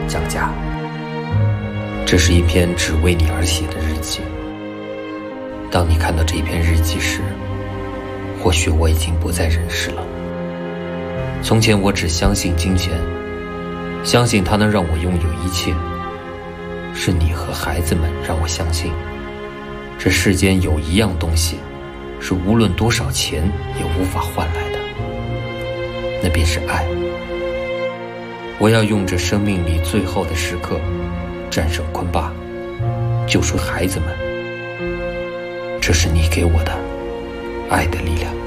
蒋家，这是一篇只为你而写的日记。当你看到这一篇日记时，或许我已经不在人世了。从前我只相信金钱，相信它能让我拥有一切。是你和孩子们让我相信，这世间有一样东西，是无论多少钱也无法换来的，那便是爱。我要用这生命里最后的时刻，战胜昆巴，救出孩子们。这是你给我的爱的力量。